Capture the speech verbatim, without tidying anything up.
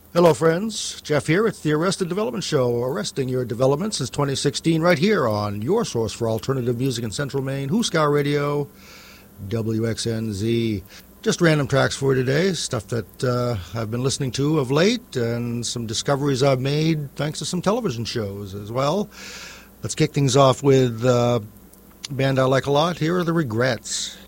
Hello, friends. Jeff here. It's the Arrested Development Show, arresting your development since twenty sixteen, right here on your source for alternative music in Central Maine, Huskar Radio, W X N Z. Just random tracks for you today, stuff that uh, I've been listening to of late, and some discoveries I've made thanks to some television shows as well. Let's kick things off with uh, a band I like a lot. Here are The Regrets.